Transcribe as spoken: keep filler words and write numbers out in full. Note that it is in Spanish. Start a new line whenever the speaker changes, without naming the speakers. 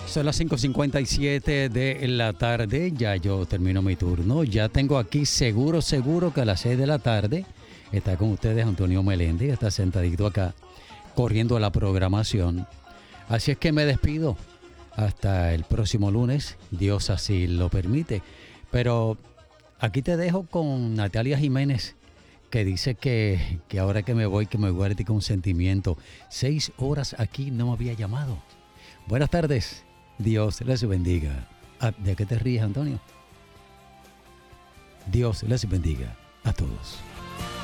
Son las cinco cincuenta y siete de la tarde, ya yo termino mi turno. Ya tengo aquí seguro, seguro que a las seis de la tarde está con ustedes Antonio Meléndez, está sentadito acá, corriendo la programación. Así es que me despido hasta el próximo lunes, Dios así lo permite. Pero aquí te dejo con Natalia Jiménez, que dice que, que ahora que me voy, que me guarde con sentimiento. Seis horas aquí no me había llamado. Buenas tardes. Dios les bendiga. Ah, ¿de qué te ríes, Antonio? Dios les bendiga a todos.